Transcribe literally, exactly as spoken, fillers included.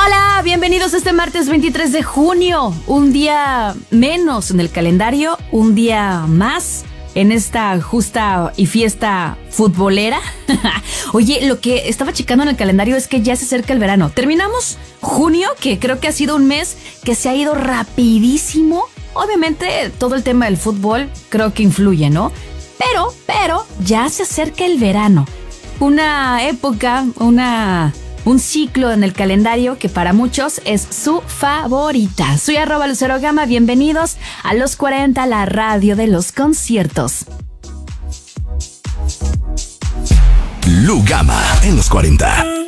Hola, bienvenidos este martes veintitrés de junio, un día menos en el calendario, un día más en esta justa y fiesta futbolera. Oye, lo que estaba checando en el calendario es que ya se acerca el verano. Terminamos junio, que creo que ha sido un mes que se ha ido rapidísimo. Obviamente todo el tema del fútbol creo que influye, ¿no? Pero, pero ya se acerca el verano. Una época, una... un ciclo en el calendario que para muchos es su favorita. Soy arroba Lucero Gama, bienvenidos a Los cuarenta, la radio de los conciertos. Lu Gama en Los cuarenta.